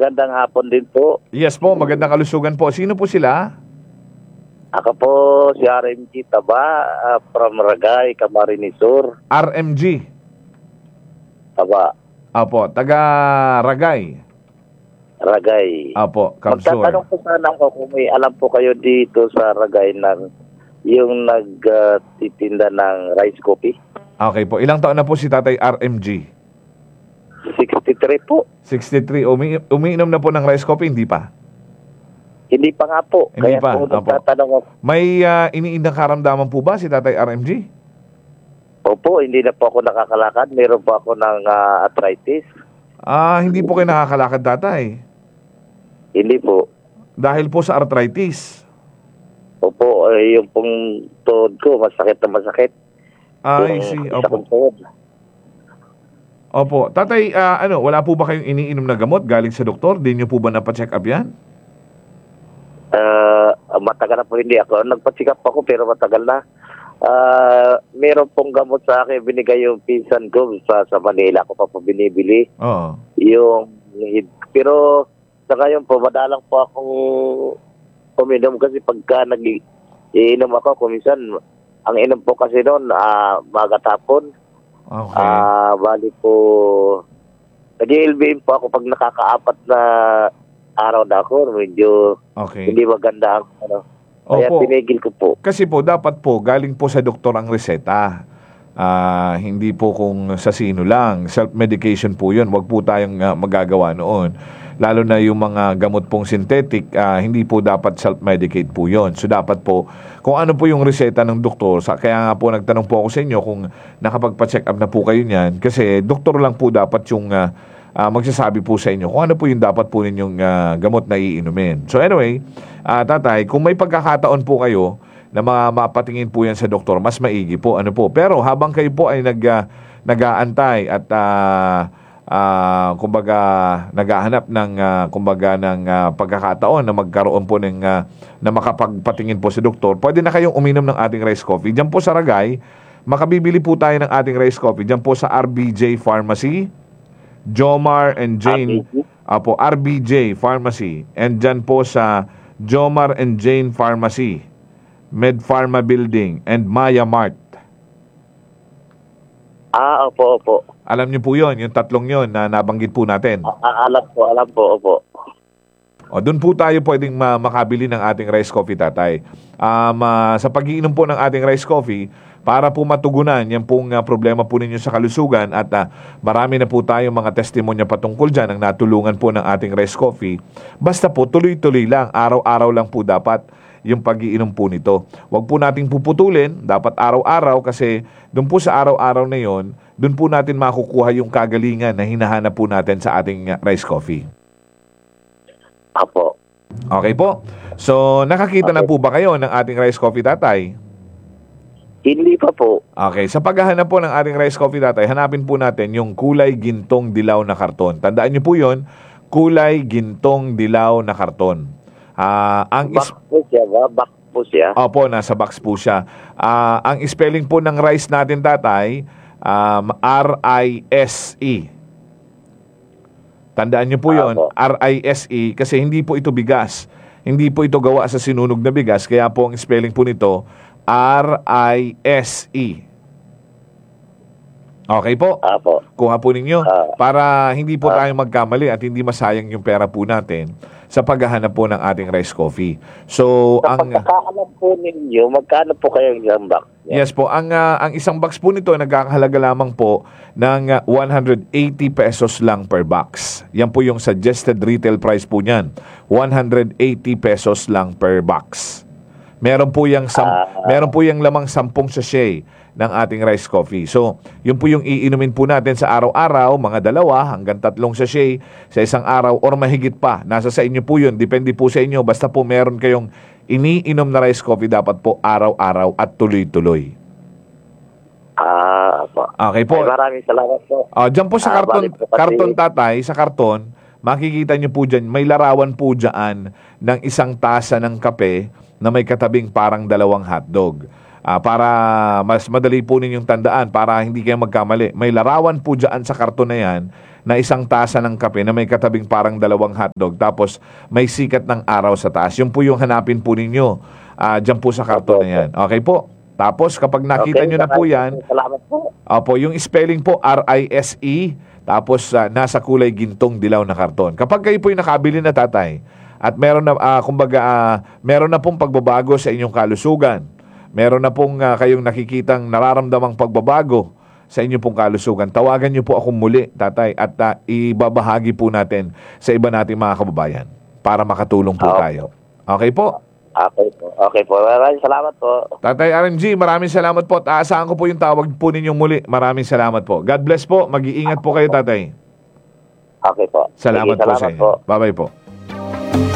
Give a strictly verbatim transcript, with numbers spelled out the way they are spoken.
magandang hapon din po. Yes po, magandang kalusugan po. Sino po sila? Ako po si R M G Taba uh, from Ragay, Camarines Sur. R M G. Taba. Apo, taga Ragay. Ragay. Apo, Kamsur. Magtatanong po sana ako kung may alam po kayo dito sa Ragay ng yung nagtitinda uh, ng rice coffee. Okay po. Ilang taon na po si Tatay R M G? sixty-three po. sixty-three. Umi umiinom na po ng rice coffee? Hindi pa? Hindi pa nga po. Hindi Kaya pa. po nagtatanong ako. May uh, iniindang karamdaman po ba si Tatay R M G? Opo, hindi na po ako nakakalakad. Meron po ako ng uh, arthritis. Ah, hindi po kayo nakakalakad, Tatay? Hindi po. Dahil po sa arthritis? Opo, eh, yung pong tuhod ko, masakit na masakit. Ah, I see. Opo. Opo. Tatay, uh, ano, wala po ba kayong iniinom na gamot galing sa doktor? Di nyo po ba napacheck up yan? Uh, matagal na po hindi ako. Nagpa-check up ako pero matagal na. Uh, meron pong gamot sa akin, binigay yung pinsan ko sa, sa Manila. Ako pa po binibili. Oo. Yung, pero sa ngayon po, madalang po akong uminom kasi pagka nag-iinom ako, kuminsan, ang inom po kasi noon, uh, magatapon. Okay. Ah, uh, bali po, nag-I L B M po ako pag nakakaapat na araw na ako, medyo okay. Hindi maganda ang ano. Kaya Opo. tinigil ko po. Kasi po, dapat po, galing po sa doktor ang reseta. Uh, hindi po kung sa sino lang. Self-medication po yun. Huwag po tayong uh, magagawa noon. Lalo na yung mga gamot pong synthetic, uh, hindi po dapat self-medicate po yun. So dapat po, kung ano po yung reseta ng doktor, sa, kaya nga po nagtanong po ako sa inyo kung nakapagpa-check up na po kayo niyan. Kasi doktor lang po dapat yung uh, uh, magsasabi po sa inyo kung ano po yung dapat po ninyong uh, gamot na iinumin. So anyway, uh, tatay, kung may pagkakataon po kayo na mga mapatingin po yan sa doktor, mas maigi po. Ano po. Pero habang kayo po ay nag, uh, nag-aantay at uh, uh, kumbaga naghahanap ng uh, kumbaga ng uh, pagkakataon na magkaroon po ng uh, na makapagpatingin po sa doktor, pwede na kayong uminom ng ating rice coffee. Diyan po sa Ragay, makabibili po tayo ng ating rice coffee. Diyan po sa R B J Pharmacy, Jomar and Jane, apo, R B J Pharmacy, and dyan po sa Jomar and Jane Pharmacy, Med Pharma Building, and Maya Mart. Ah, opo, opo. Alam niyo po yon, yung tatlong yon na nabanggit po natin. Ah, alam po, alam po, opo. O, doon po tayo pwedeng ma- makabili ng ating rice coffee, tatay. Um, uh, sa pag-iinom po ng ating rice coffee, para po matugunan yan pong uh, problema po ninyo sa kalusugan at uh, marami na po tayong mga testimonya patungkol dyan ang natulungan po ng ating rice coffee. Basta po, tuloy-tuloy lang, araw-araw lang po dapat yung pag-iinom po nito. Huwag po nating puputulin, dapat araw-araw kasi doon po sa araw-araw na yon, doon po natin makukuha yung kagalingan na hinahanap po natin sa ating uh, rice coffee. Apo. Okay po. So, nakakita Okay. na po ba kayo ng ating rice coffee, tatay? Hindi pa po. Okay, sa paghahanap po ng ating rice coffee, tatay, hanapin po natin yung kulay gintong dilaw na karton. Tandaan niyo po yun, kulay gintong dilaw na karton. Ah, ang Box is- po siya ba? Box po siya. Opo, nasa box po siya. Ah, ang spelling po ng rice natin, tatay, um, R I S E. Tandaan niyo po yun, Opo. R I S E, kasi hindi po ito bigas. Hindi po ito gawa sa sinunog na bigas, kaya po ang spelling po nito, R I S E. Okay po? Apo. Kuha po ninyo Ah. para hindi po Ah. tayo magkamali at hindi masayang yung pera po natin sa paghahanap po ng ating rice coffee. So, Sa ang pagkakaalam po ninyo, magkano po kayo yung box niya? yes po, ang ah, ang isang box po nito nagkakahalaga lamang po ng ah, one hundred eighty pesos lang per box. Yan po yung suggested retail price po niyan. one hundred eighty pesos lang per box. Meron po yung sam- Ah. meron po yung lamang sampung sachet ng ating rice coffee. So, yun po yung iinumin po natin sa araw-araw, mga dalawa hanggang tatlong sachet sa isang araw or mahigit pa. Nasa sa inyo po yun. Depende po sa inyo. Basta po meron kayong iniinom na rice coffee, dapat po araw-araw at tuloy-tuloy. Ah, apo. Okay po. Ay, maraming salamat po. Ah, dyan po sa Ah, karton, balik po kasi- karton tatay, sa karton, makikita nyo po dyan, may larawan po dyan ng isang tasa ng kape na may katabing parang dalawang hotdog. Ah, para mas madali po ninyong tandaan, para hindi kayo magkamali. May larawan po dyan sa karton na yan na isang tasa ng kape na may katabing parang dalawang hotdog tapos may sikat ng araw sa taas. Yun po yung hanapin po ninyo. Ah, diyan po sa karton na yan. Okay po? Tapos kapag nakita Okay, nyo na po yan, salamat po. opo, yung spelling po R I S E, tapos ah, nasa kulay gintong dilaw na karton. Kapag kayo po yung nakabili na, tatay, at meron na, ah, kumbaga, ah, meron na pong pagbabago sa inyong kalusugan, meron na pong ah, kayong nakikitang nararamdamang pagbabago sa inyong pong kalusugan, tawagan niyo po akong muli, tatay, at ah, ibabahagi po natin sa iba nating mga kababayan para makatulong po Okay. tayo. Okay po? Okay po. Okay po. Maraming salamat po. Tatay R M G, maraming salamat po at aasahan ko po yung tawag po ninyong muli. Maraming salamat po. God bless po. Mag-iingat po kayo, tatay. Okay po. Salamat Sige, po sa salamat inyo. po. Bye-bye po.